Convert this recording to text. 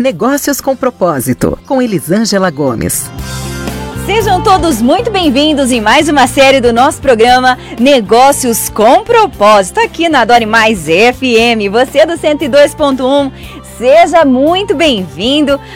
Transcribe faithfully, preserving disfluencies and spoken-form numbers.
Negócios com Propósito, com Elisângela Gomes. Sejam todos muito bem-vindos em mais uma série do nosso programa Negócios com Propósito, aqui na Adore Mais F M. Você é do cento e dois ponto um, seja muito bem-vindo.